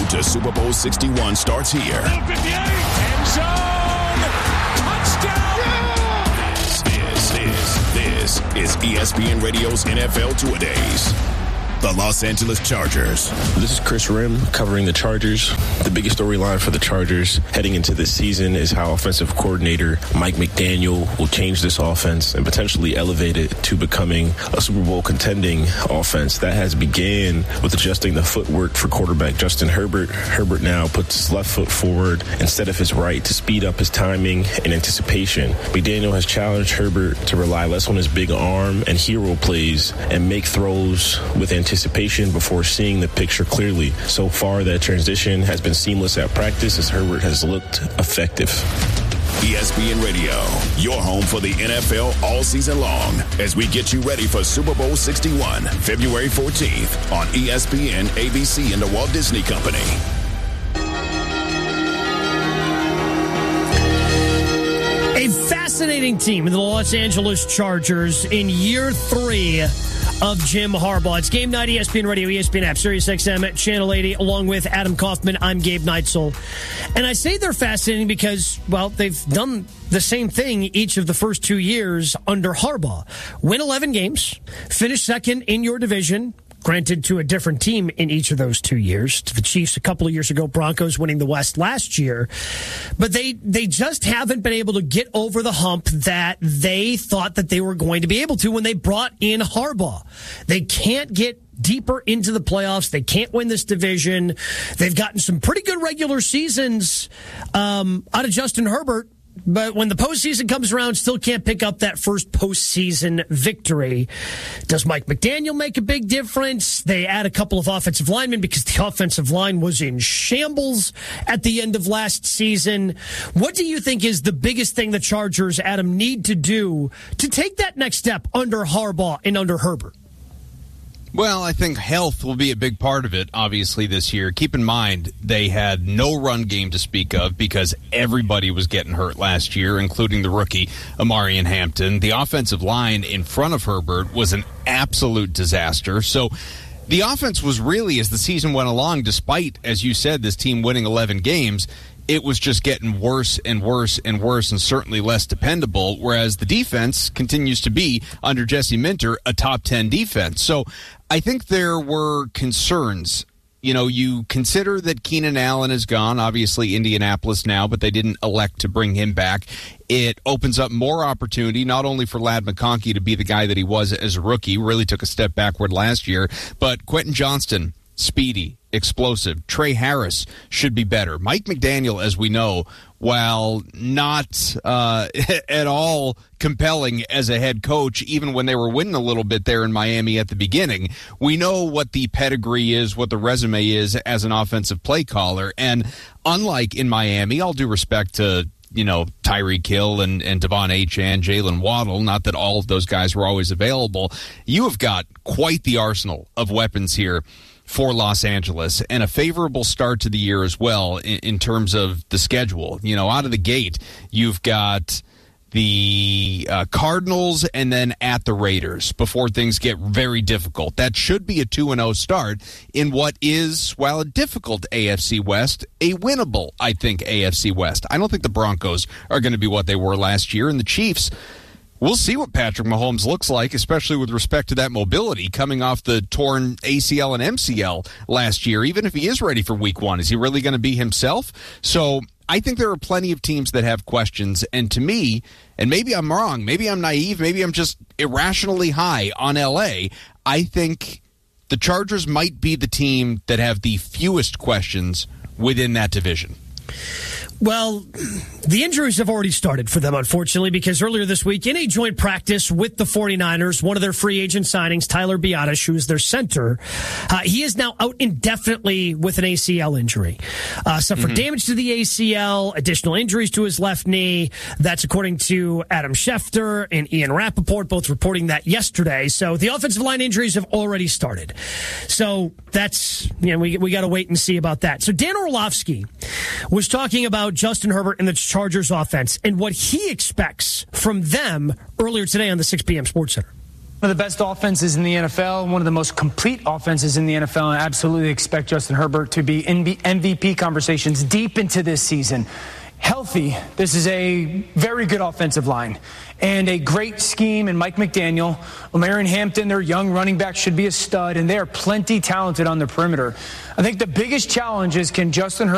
to Super Bowl 61 starts here. End zone! Touchdown! This is ESPN Radio's NFL Two-A-Days. The Los Angeles Chargers. This is Chris Rim covering the Chargers. The biggest storyline for the Chargers heading into this season is how offensive coordinator Mike McDaniel will change this offense and potentially elevate it to becoming a Super Bowl contending offense. That has began with adjusting the footwork for quarterback Justin Herbert. Herbert now puts his left foot forward instead of his right to speed up his timing and anticipation. McDaniel has challenged Herbert to rely less on his big arm and hero plays and make throws with anticipation before seeing the picture clearly. So far, that transition has been seamless at practice as Herbert has looked effective. ESPN Radio, your home for the NFL all season long, as we get you ready for Super Bowl 61, February 14th on ESPN, ABC, and the Walt Disney Company. A fascinating team in the Los Angeles Chargers in year 3 of Jim Harbaugh. It's Game Night, ESPN Radio, ESPN app, SiriusXM, Channel 80, along with Adam Kaufman. I'm Gabe Neitzel. And I say they're fascinating because, well, they've done the same thing each of the first 2 years under Harbaugh. Win 11 games, finish second in your division, granted to a different team in each of those 2 years, to the Chiefs a couple of years ago, Broncos winning the West last year. But they just haven't been able to get over the hump that they thought that they were going to be able to when they brought in Harbaugh. They can't get deeper into the playoffs. They can't win this division. They've gotten some pretty good regular seasons out of Justin Herbert. But when the postseason comes around, still can't pick up that first postseason victory. Does Mike McDaniel make a big difference? They add a couple of offensive linemen because the offensive line was in shambles at the end of last season. What do you think is the biggest thing the Chargers, Adam, need to do to take that next step under Harbaugh and under Herbert? Well, I think health will be a big part of it, obviously, this year. Keep in mind, they had no run game to speak of because everybody was getting hurt last year, including the rookie, Amarian Hampton. The offensive line in front of Herbert was an absolute disaster. So the offense was really, as the season went along, despite, as you said, this team winning 11 games, it was just getting worse and worse and worse and certainly less dependable, whereas the defense continues to be, under Jesse Minter, a top 10 defense. So I think there were concerns. You know, you consider that Keenan Allen is gone, obviously Indianapolis now, but they didn't elect to bring him back. It opens up more opportunity, not only for Ladd McConkey to be the guy that he was as a rookie, really took a step backward last year, but Quentin Johnston, speedy, explosive. Trey Harris should be better. Mike McDaniel, as we know, while not at all compelling as a head coach, even when they were winning a little bit there in Miami at the beginning, we know what the pedigree is, what the resume is as an offensive play caller. And unlike in Miami, all due respect to Tyreek Hill and Devon Achane, Jalen Waddle, not that all of those guys were always available, you have got quite the arsenal of weapons here for Los Angeles, and a favorable start to the year as well in terms of the schedule. Out of the gate, you've got the Cardinals and then at the Raiders before things get very difficult. That should be a 2-0 start in what is, while a difficult AFC West, a winnable, I think, AFC West. I don't think the Broncos are going to be what they were last year, and the Chiefs, we'll see what Patrick Mahomes looks like, especially with respect to that mobility coming off the torn ACL and MCL last year. Even if he is ready for week 1, is he really going to be himself? So I think there are plenty of teams that have questions. And to me, and maybe I'm wrong, maybe I'm naive, maybe I'm just irrationally high on LA, I think the Chargers might be the team that have the fewest questions within that division. Well, the injuries have already started for them, unfortunately, because earlier this week, in a joint practice with the 49ers, one of their free agent signings, Tyler Biadasz, who is their center, he is now out indefinitely with an ACL injury. Suffered damage to the ACL, additional injuries to his left knee. That's according to Adam Schefter and Ian Rappaport, both reporting that yesterday. So the offensive line injuries have already started. So that's, we got to wait and see about that. So Dan Orlovsky was talking about Justin Herbert and the Chargers offense and what he expects from them earlier today on the 6 p.m. Sports Center. One of the best offenses in the NFL, one of the most complete offenses in the NFL, and I absolutely expect Justin Herbert to be in MVP conversations deep into this season. Healthy, this is a very good offensive line and a great scheme in Mike McDaniel. O'Marion Hampton, their young running back, should be a stud, and they are plenty talented on the perimeter. I think the biggest challenge is, can Justin Herbert